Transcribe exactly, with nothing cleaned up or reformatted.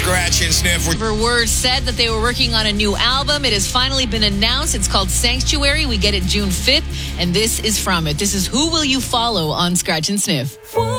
Scratch and Sniff. Word said that they were working on a new album. It has finally been announced. It's called Sanctuary. We get it June fifth, and this is from it. This is Who Will You Follow on Scratch and Sniff.